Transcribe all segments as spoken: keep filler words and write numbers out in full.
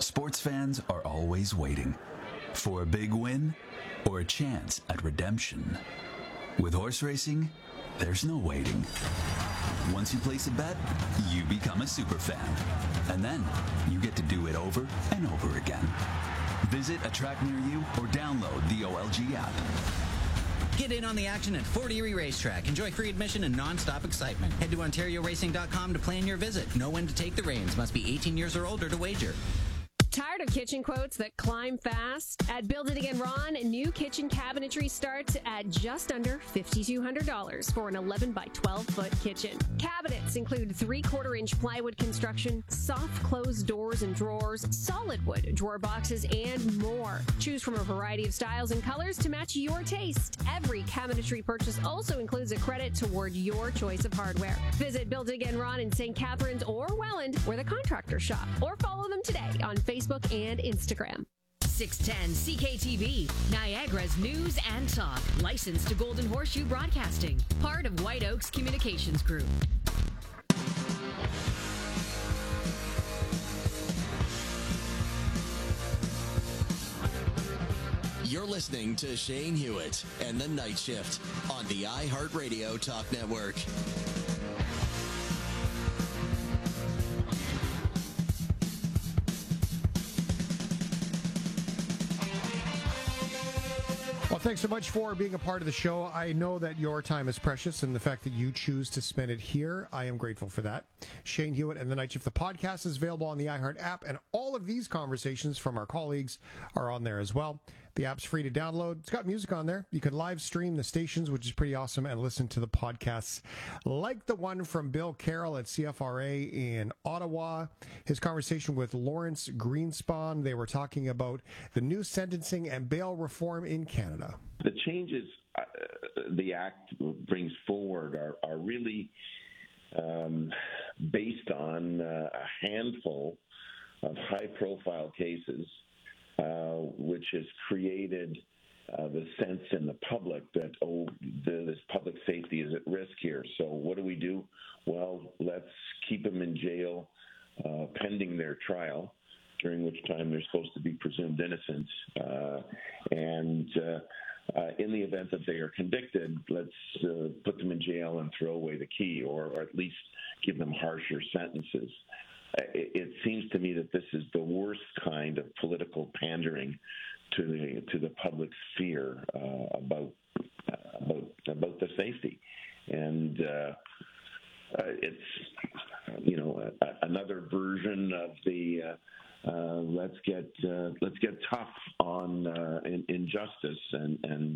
Sports fans are always waiting for a big win or a chance at redemption. With horse racing, there's no waiting. Once you place a bet, you become a super fan. And then you get to do it over and over again. Visit a track near you or download the O L G app. Get in on the action at Fort Erie Racetrack. Enjoy free admission and non-stop excitement. Head to Ontario Racing dot com to plan your visit. Know when to take the reins. Must be eighteen years or older to wager. Tired of kitchen quotes that climb fast? At Build It Again Ron, new kitchen cabinetry starts at just under five thousand two hundred dollars for an eleven by twelve foot kitchen. Cabinets include three-quarter inch plywood construction, soft closed doors and drawers, solid wood drawer boxes, and more. Choose from a variety of styles and colors to match your taste. Every cabinetry purchase also includes a credit toward your choice of hardware. Visit Build It Again Ron in Saint Catharines or Welland, where the contractors shop, or follow them today on Facebook and Instagram. six ten C K T V, Niagara's news and talk. Licensed to Golden Horseshoe Broadcasting. Part of White Oaks Communications Group. You're listening to Shane Hewitt and the Night Shift on the iHeartRadio Talk Network. Well, thanks so much for being a part of the show. I know that your time is precious, and the fact that you choose to spend it here, I am grateful for that. Shane Hewitt and the Night Shift, the podcast, is available on the iHeart app, and all of these conversations from our colleagues are on there as well. The app's free to download. It's got music on there. You can live stream the stations, which is pretty awesome, and listen to the podcasts like the one from Bill Carroll at C F R A in Ottawa. His conversation with Lawrence Greenspan. They were talking about the new sentencing and bail reform in Canada. The changes uh, the Act brings forward are, are really um, based on uh, a handful of high-profile cases, Uh, which has created uh, the sense in the public that, oh, the, this public safety is at risk here. So what do we do? Well, let's keep them in jail uh, pending their trial, during which time they're supposed to be presumed innocent. Uh, and uh, uh, in the event that they are convicted, let's uh, put them in jail and throw away the key, or, or at least give them harsher sentences. It seems to me that this is the worst kind of political pandering to the to the public's fear uh, about uh, about about the safety, and uh, uh, it's you know a, a, another version of the uh, uh, let's get uh, let's get tough on uh, in, injustice and and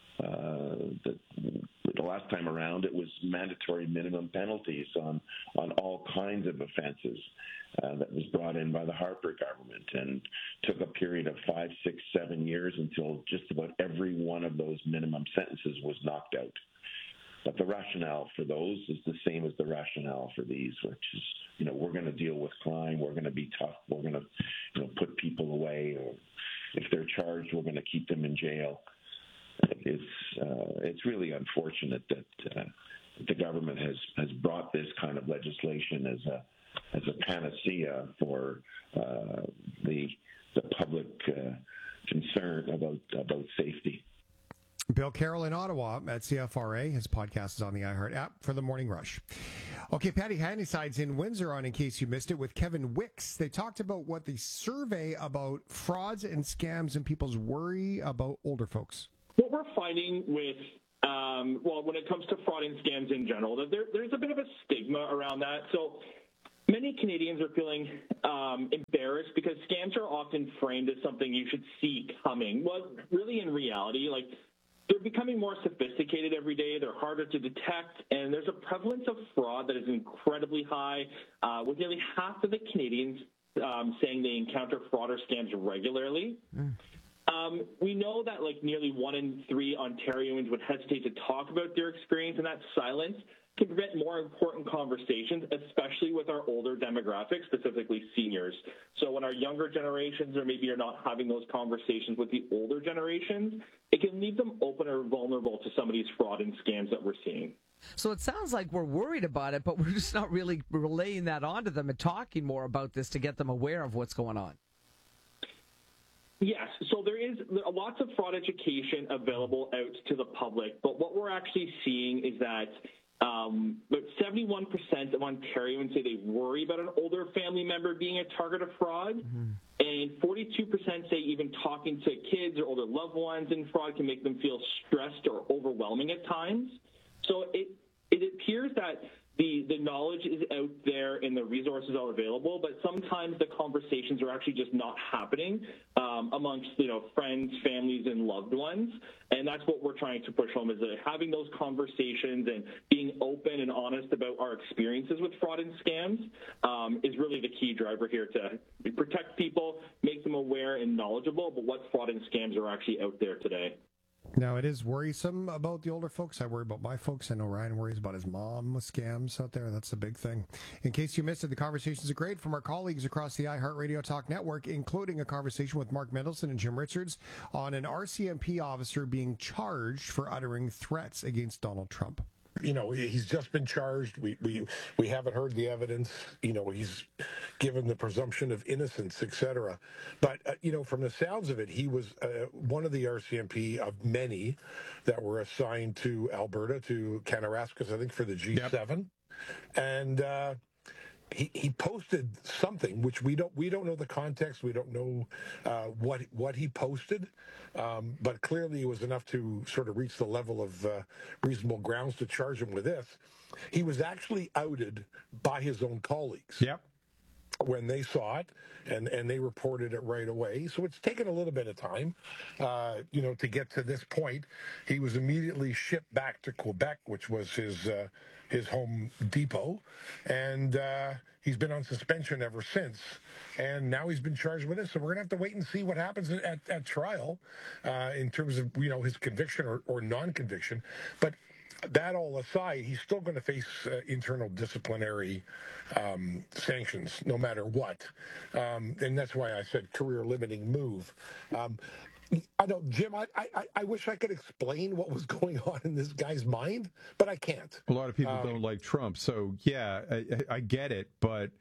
uh, the. The last time around, it was mandatory minimum penalties on, on all kinds of offenses uh, that was brought in by the Harper government, and took a period of five, six, seven years until just about every one of those minimum sentences was knocked out. But the rationale for those is the same as the rationale for these, which is, you know, we're going to deal with crime, we're going to be tough, we're going to, you know, put people away, or if they're charged, we're going to keep them in jail. It's uh, it's really unfortunate that uh, the government has, has brought this kind of legislation as a as a panacea for uh, the the public uh, concern about about safety. Bill Carroll in Ottawa at C F R A. His podcast is on the iHeart app for the Morning Rush. Okay, Patty Handyside's in Windsor on In Case You Missed It with Kevin Wicks. They talked about what the survey about frauds and scams and people's worry about older folks. What we're finding with, um, well, when it comes to fraud and scams in general, that there, there's a bit of a stigma around that. So many Canadians are feeling um, embarrassed because scams are often framed as something you should see coming. Well, really, in reality, like, they're becoming more sophisticated every day. They're harder to detect, and there's a prevalence of fraud that is incredibly high, uh, with nearly half of the Canadians um, saying they encounter fraud or scams regularly. Mm. Um, we know that like nearly one in three Ontarians would hesitate to talk about their experience, and that silence can prevent more important conversations, especially with our older demographics, specifically seniors. So when our younger generations or maybe are not having those conversations with the older generations, it can leave them open or vulnerable to some of these fraud and scams that we're seeing. So it sounds like we're worried about it, but we're just not really relaying that onto them and talking more about this to get them aware of what's going on. Yes, so there is lots of fraud education available out to the public, but what we're actually seeing is that um, about seventy-one percent of Ontarians say they worry about an older family member being a target of fraud, mm-hmm. and forty-two percent say even talking to kids or older loved ones in fraud can make them feel stressed or overwhelming at times. So it, it appears that The, the knowledge is out there and the resources are available, but sometimes the conversations are actually just not happening um, amongst, you know, friends, families, and loved ones. And that's what we're trying to push home, is that having those conversations and being open and honest about our experiences with fraud and scams um, is really the key driver here to protect people, make them aware and knowledgeable about what fraud and scams are actually out there today. Now, it is worrisome about the older folks. I worry about my folks. I know Ryan worries about his mom with scams out there. That's a big thing. In case you missed it, the conversations are great from our colleagues across the iHeartRadio Talk Network, including a conversation with Mark Mendelson and Jim Richards on an R C M P officer being charged for uttering threats against Donald Trump. You know, he's just been charged. We we we haven't heard the evidence. You know, he's given the presumption of innocence, et cetera. But, uh, you know, from the sounds of it, he was uh, one of the R C M P of many that were assigned to Alberta, to Kananaskis, I think, for the G seven. Yep. And uh, he he posted something which we don't we don't know the context. We don't know uh, what what he posted. Um, but clearly it was enough to sort of reach the level of uh, reasonable grounds to charge him with this. He was actually outed by his own colleagues. Yep. When they saw it, and, and they reported it right away. So it's taken a little bit of time, uh, you know, to get to this point. He was immediately shipped back to Quebec, which was his uh, his home depot, and uh, he's been on suspension ever since. And now he's been charged with this. So we're going to have to wait and see what happens at, at trial uh, in terms of, you know, his conviction or, or non-conviction. But that all aside, he's still going to face uh, internal disciplinary um, sanctions no matter what. Um, and that's why I said career-limiting move. Um, I know, Jim, I, I, I wish I could explain what was going on in this guy's mind, but I can't. A lot of people um, don't like Trump. So, yeah, I, I get it. But,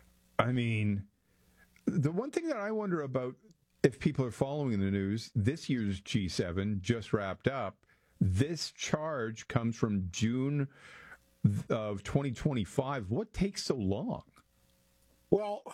I mean, the one thing that I wonder about, if people are following the news, this year's G seven just wrapped up. This charge comes from June of twenty twenty-five. What takes so long? Well,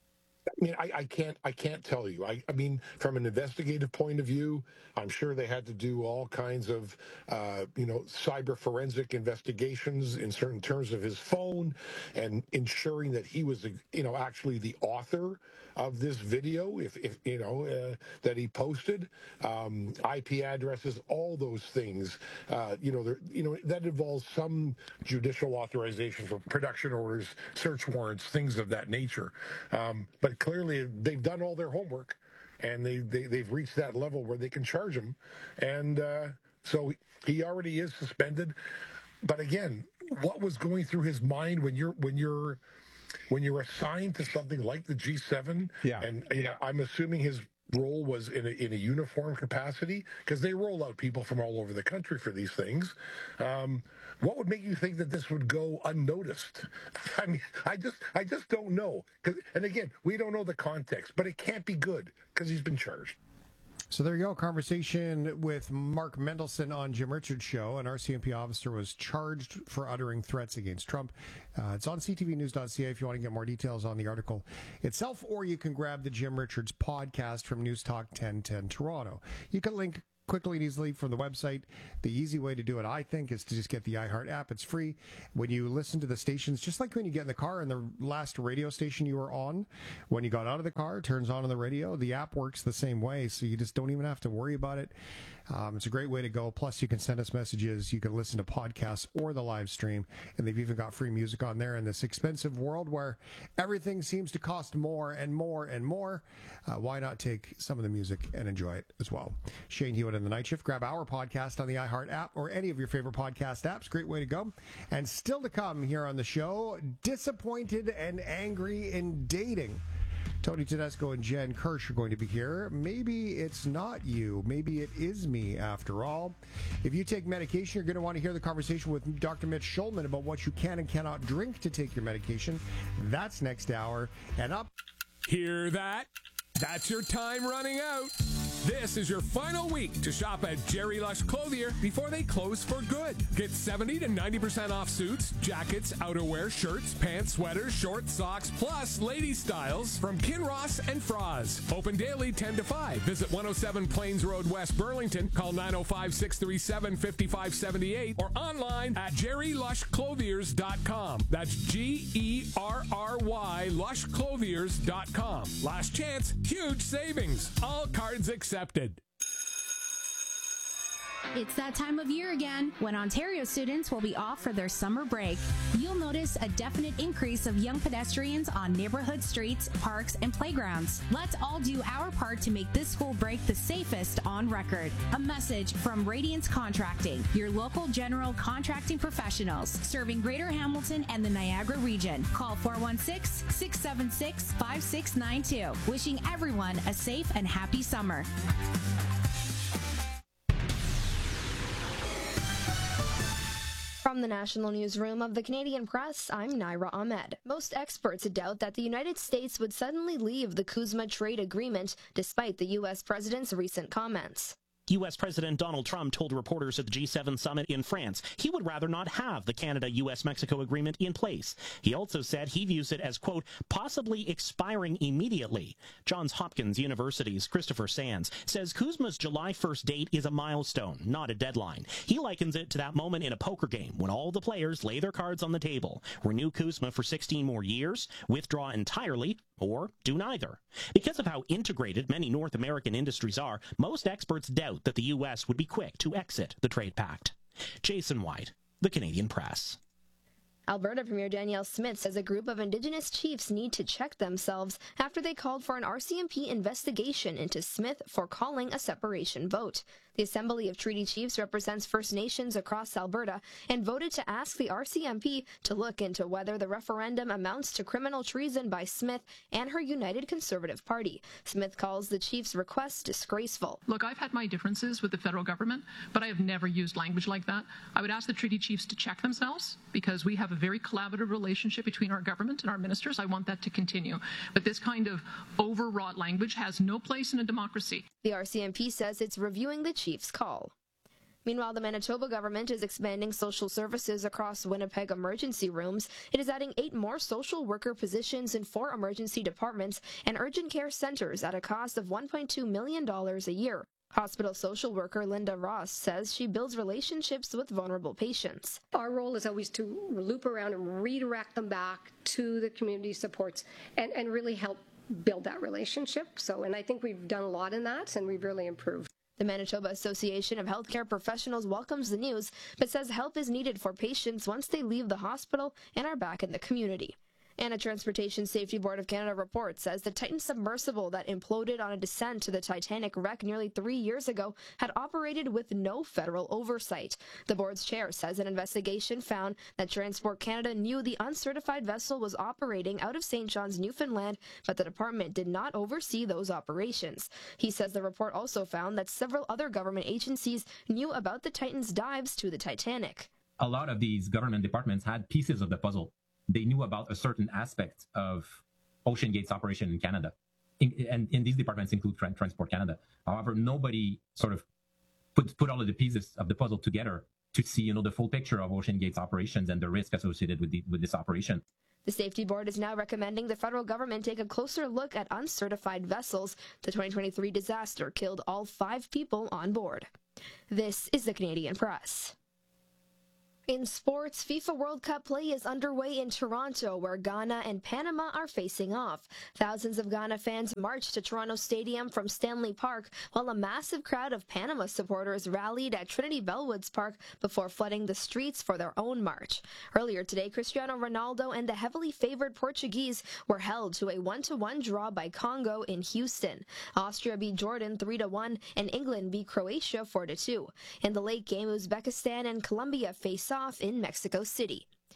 I mean, I, I can't. I can't tell you. I, I mean, from an investigative point of view, I'm sure they had to do all kinds of, uh, you know, cyber forensic investigations in certain terms of his phone, and ensuring that he was, you know, actually the author of this video, if, if you know, uh, that he posted, um, I P addresses, all those things. Uh, you know, there, you know, that involves some judicial authorization for production orders, search warrants, things of that nature. Um, but clearly, they've done all their homework, and they, they they've reached that level where they can charge him, and uh, so he already is suspended. But again, what was going through his mind when you're when you're when you're assigned to something like the G seven? Yeah. And you know, I'm assuming his role was in a, in a uniform capacity, because they roll out people from all over the country for these things. Um, what would make you think that this would go unnoticed? I mean, I just I just don't know. 'Cause, and again, we don't know the context, but it can't be good because he's been charged. So there you go. Conversation with Mark Mendelson on Jim Richards' show. An R C M P officer was charged for uttering threats against Trump. Uh, it's on c t v news dot c a if you want to get more details on the article itself, or you can grab the Jim Richards podcast from News Talk ten ten Toronto. You can link quickly and easily from the website. The easy way to do it, I think, is to just get the iHeart app. It's free. When you listen to the stations, just like when you get in the car and the last radio station you were on, when you got out of the car, it turns on on the radio. The app works the same way, so you just don't even have to worry about it. Um, it's a great way to go. Plus, you can send us messages. You can listen to podcasts or the live stream. And they've even got free music on there in this expensive world where everything seems to cost more and more and more. Uh, why not take some of the music and enjoy it as well? Shane Hewitt in the Night Shift. Grab our podcast on the iHeart app or any of your favorite podcast apps. Great way to go. And still to come here on the show, disappointed and angry in dating. Tony Tedesco and Jen Kirsch are going to be here. Maybe it's not you. Maybe it is me, after all. If you take medication, you're going to want to hear the conversation with Doctor Mitch Schulman about what you can and cannot drink to take your medication. That's next hour. And up. Hear that? That's your time running out. This is your final week to shop at Jerry Lush Clothier before they close for good. Get seventy to ninety percent off suits, jackets, outerwear, shirts, pants, sweaters, shorts, socks, plus lady styles from Kinross and Froz. Open daily ten to five. Visit one oh seven Plains Road, West Burlington. Call nine oh five, six three seven, five five seven eight or online at jerry lush clothiers dot com. That's G E R R Y lush clothiers dot com. Last chance, huge savings. All cards accepted. It's that time of year again when Ontario students will be off for their summer break. You'll notice a definite increase of young pedestrians on neighborhood streets, parks, and playgrounds. Let's all do our part to make this school break the safest on record. A message from Radiance Contracting, your local general contracting professionals serving Greater Hamilton and the Niagara region. Call four one six, six seven six, five six nine two. Wishing everyone a safe and happy summer. From the National Newsroom of the Canadian Press, I'm Naira Ahmed. Most experts doubt that the United States would suddenly leave the CUSMA trade agreement despite the U S president's recent comments. U S President Donald Trump told reporters at the G seven summit in France he would rather not have the Canada-U S Mexico agreement in place. He also said he views it as, quote, possibly expiring immediately. Johns Hopkins University's Christopher Sands says CUSMA's July first date is a milestone, not a deadline. He likens it to that moment in a poker game when all the players lay their cards on the table, renew CUSMA for sixteen more years, withdraw entirely, or do neither. Because of how integrated many North American industries are, most experts doubt that the U S would be quick to exit the trade pact. Jason White, the Canadian Press. Alberta Premier Danielle Smith says a group of Indigenous chiefs need to check themselves after they called for an R C M P investigation into Smith for calling a separation vote. The Assembly of Treaty Chiefs represents First Nations across Alberta and voted to ask the R C M P to look into whether the referendum amounts to criminal treason by Smith and her United Conservative Party. Smith calls the chiefs' request disgraceful. Look, I've had my differences with the federal government, but I have never used language like that. I would ask the treaty chiefs to check themselves because we have a very collaborative relationship between our government and our ministers. I want that to continue. But this kind of overwrought language has no place in a democracy. The R C M P says it's reviewing the chief's call. Meanwhile, the Manitoba government is expanding social services across Winnipeg emergency rooms. It is adding eight more social worker positions in four emergency departments and urgent care centers at a cost of one point two million dollars a year. Hospital social worker Linda Ross says she builds relationships with vulnerable patients. Our role is always to loop around and redirect them back to the community supports and, and really help build that relationship. So, and I think we've done a lot in that and we've really improved. The Manitoba Association of Healthcare Professionals welcomes the news, but says help is needed for patients once they leave the hospital and are back in the community. And a Transportation Safety Board of Canada report says the Titan submersible that imploded on a descent to the Titanic wreck nearly three years ago had operated with no federal oversight. The board's chair says an investigation found that Transport Canada knew the uncertified vessel was operating out of Saint John's, Newfoundland, but the department did not oversee those operations. He says the report also found that several other government agencies knew about the Titan's dives to the Titanic. A lot of these government departments had pieces of the puzzle. They knew about a certain aspect of OceanGate's operation in Canada. In, and, and these departments include Transport Canada. However, nobody sort of put, put all of the pieces of the puzzle together to see, you know, the full picture of OceanGate's operations and the risk associated with, the, with this operation. The Safety Board is now recommending the federal government take a closer look at uncertified vessels. The twenty twenty-three disaster killed all five people on board. This is the Canadian Press. In sports, FIFA World Cup play is underway in Toronto, where Ghana and Panama are facing off. Thousands of Ghana fans marched to Toronto Stadium from Stanley Park, while a massive crowd of Panama supporters rallied at Trinity Bellwoods Park before flooding the streets for their own march. Earlier today, Cristiano Ronaldo and the heavily favored Portuguese were held to a one to one draw by Congo in Houston. Austria beat Jordan three to one, and England beat Croatia four to two. In the late game, Uzbekistan and Colombia face off in Mexico City.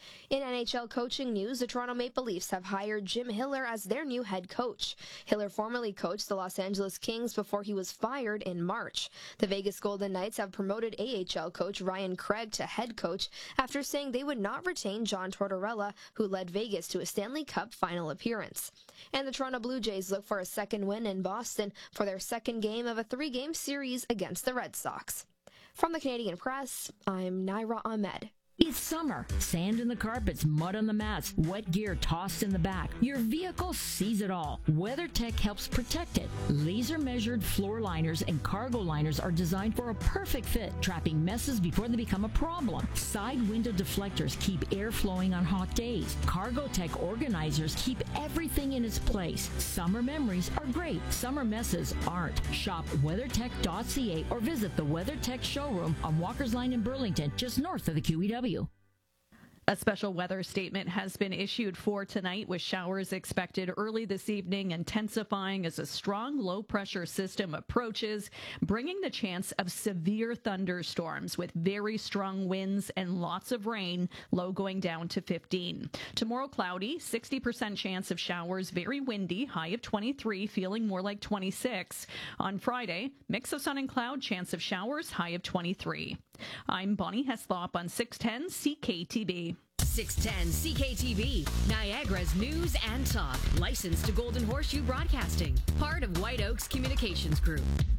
In N H L coaching news, the Toronto Maple Leafs have hired Jim Hiller as their new head coach. Hiller formerly coached the Los Angeles Kings before he was fired in March. The Vegas Golden Knights have promoted A H L coach Ryan Craig to head coach after saying they would not retain John Tortorella, who led Vegas to a Stanley Cup final appearance. And the Toronto Blue Jays look for a second win in Boston for their second game of a three-game series against the Red Sox. From the Canadian Press, I'm Naira Ahmed. It's summer. Sand in the carpets, mud on the mats, wet gear tossed in the back. Your vehicle sees it all. WeatherTech helps protect it. Laser-measured floor liners and cargo liners are designed for a perfect fit, trapping messes before they become a problem. Side window deflectors keep air flowing on hot days. CargoTech organizers keep everything in its place. Summer memories are great. Summer messes aren't. Shop weathertech dot c a or visit the WeatherTech showroom on Walker's Line in Burlington, just north of the Q E W. A special weather statement has been issued for tonight, with showers expected early this evening, intensifying as a strong low-pressure system approaches, bringing the chance of severe thunderstorms with very strong winds and lots of rain, low going down to fifteen. Tomorrow, cloudy, sixty percent chance of showers, very windy, high of twenty-three, feeling more like twenty-six. On Friday, mix of sun and cloud, chance of showers, high of twenty-three. I'm Bonnie Heslop on six ten C K T B. six ten C K T V, Niagara's news and talk. Licensed to Golden Horseshoe Broadcasting. Part of White Oaks Communications Group.